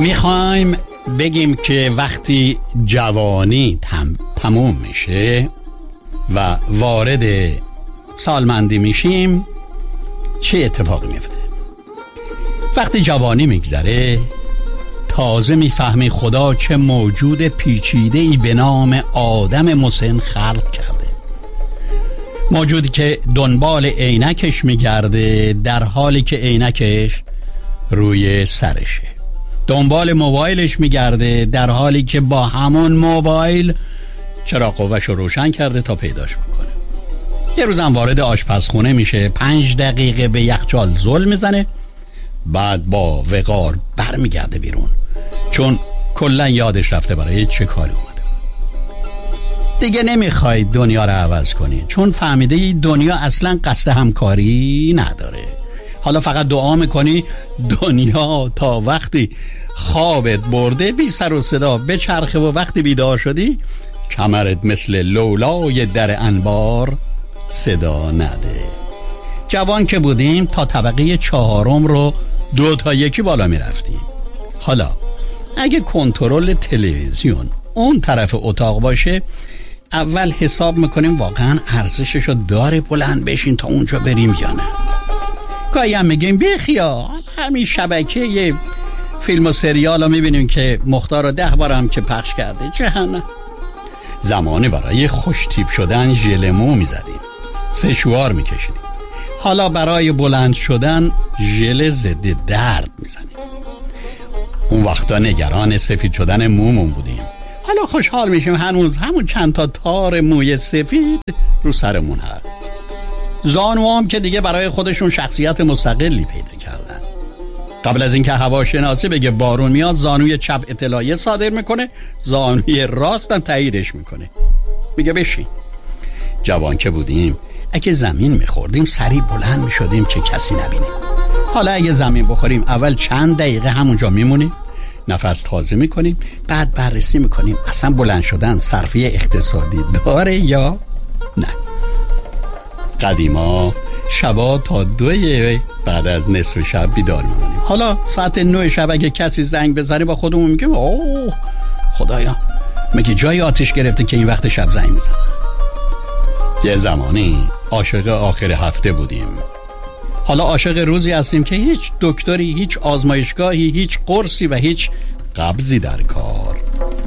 میخوایم بگیم که وقتی جوانی تموم میشه و وارد سالمندی میشیم چه اتفاقی میفته؟ وقتی جوانی میگذره تازه میفهمی خدا چه موجود پیچیده‌ای به نام آدم مسن خلق کرده. موجودی که دنبال عینکش میگرده در حالی که عینکش روی سرشه، دنبال موبایلش میگرده در حالی که با همون موبایل چراغ قوه‌شو روشن کرده تا پیداش بکنه. یه روزم وارد آشپزخونه میشه، 5 دقیقه به یخچال زل میزنه، بعد با وقار برمیگرده بیرون، چون کلا یادش رفته برای چه کاری اومده. دیگه نمیخوای دنیا رو عوض کنی، چون فهمیده دنیا اصلا قصد همکاری نداره. حالا فقط دعا میکنی دنیا تا وقتی خوابت برده بی سر و صدا بچرخه و وقتی بیدار شدی کمرت مثل لولای در انبار صدا نده. جوان که بودیم تا طبقه 4 رو 2 تا 1 بالا میرفتیم. حالا اگه کنترل تلویزیون اون طرف اتاق باشه اول حساب میکنیم واقعا ارزششو داره بلند بشین تا اونجا بریم یا نه. گاهی هم میگیم بیخیال همین شبکه یه فیلم و سریال رو میبینیم که مختار رو 10 بارم که پخش کرده جهنم. زمانی برای خوش تیپ شدن ژل مو میزدیم، 3 شوار میکشیدیم. حالا برای بلند شدن ژل ضد درد میزنیم. اون وقتا نگران سفید شدن مومون بودیم، حالا خوشحال میشیم هنوز همون چند تا تار موی سفید رو سرمون هست. زانوام که دیگه برای خودشون شخصیت مستقلی پیدا کردن. قبل از اینکه هواشناسی بگه بارون میاد زانوی چپ اطلاعیه صادر میکنه، زانوی راستم تاییدش میکنه، میگه بشین. جوان که بودیم اگه زمین میخوردیم سریع بلند میشدیم که کسی نبینه. حالا اگه زمین بخوریم اول چند دقیقه همونجا میمونیم، نفس تازه میکنیم، بعد بررسی میکنیم اصلا بلند شدن صرفه اقتصادی داره یا نه. قدیما شبا تا 2 بعد از نصف شب بیدار میمونیم. حالا ساعت 9 شب اگه کسی زنگ بزنه با خودمون میگیم اوه خدایا مگه جای آتش گرفته که این وقت شب زنگ میزنه. یه زمانی عاشق آخر هفته بودیم، حالا عاشق روزی هستیم که هیچ دکتری، هیچ آزمایشگاهی، هیچ قرصی و هیچ قبضی در کار